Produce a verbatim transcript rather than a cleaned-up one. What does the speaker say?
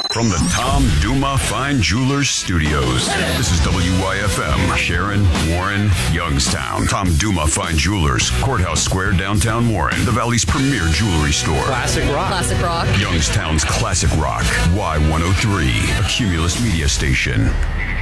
From the Tom Duma Fine Jewelers Studios, this is W Y F M, Sharon, Warren, Youngstown. Tom Duma Fine Jewelers, Courthouse Square, downtown Warren, the Valley's premier jewelry store. Classic rock. Classic rock. Youngstown's classic rock, Y one oh three, a Cumulus media station.